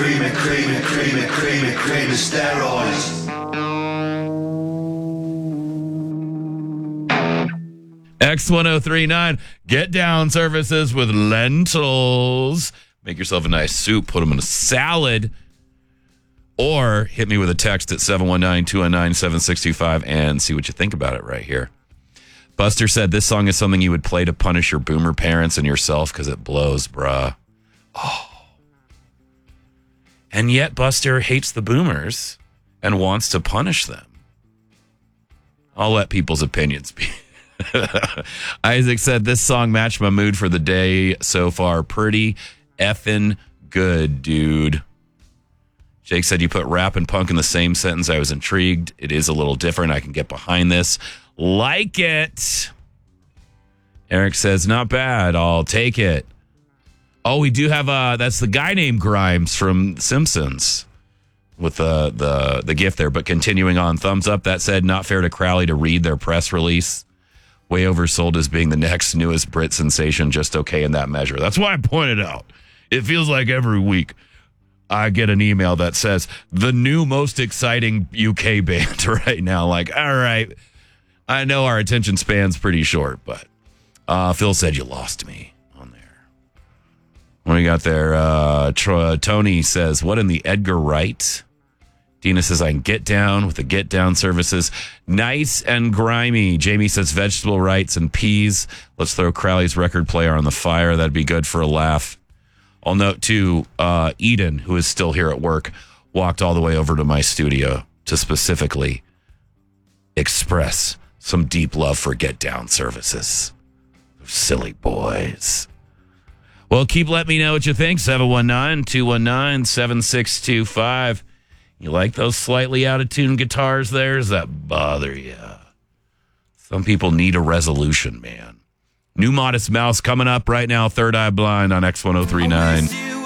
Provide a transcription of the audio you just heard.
cream it, steroids. X1039, get down services with lentils. Make yourself a nice soup, put them in a salad, or hit me with a text at 719-219-7625 and see what you think about it right here. Buster said this song is something you would play to punish your boomer parents and yourself because it blows, bruh. Oh. And yet Buster hates the boomers and wants to punish them. I'll let people's opinions be. Isaac said this song matched my mood for the day so far. Pretty effing good, dude. Jake said you put rap and punk in the same sentence. I was intrigued. It is a little different. I can get behind this. Like it. Eric says not bad. I'll take it. Oh, we do have that's the guy named Grimes from Simpsons with the gift there. But continuing on, thumbs up. That said, not fair to Crowley to read their press release. Way oversold as being the next newest Brit sensation, just okay in that measure. That's why I pointed out. It feels like every week I get an email that says, the new most exciting UK band right now. Like, all right, I know our attention span's pretty short, but Phil said you lost me on there. What do you got there? Tony says, what in the Edgar Wright? Dina says, I can get down with the get down services. Nice and grimy. Jamie says, vegetable rights and peas. Let's throw Crowley's record player on the fire. That'd be good for a laugh. I'll note, too, Eden, who is still here at work, walked all the way over to my studio to specifically express some deep love for get down services. Silly boys. Well, keep letting me know what you think. 719-219-7625. You like those slightly out of tune guitars there? Does that bother you? Some people need a resolution, man. New Modest Mouse coming up right now. Third Eye Blind on X1039.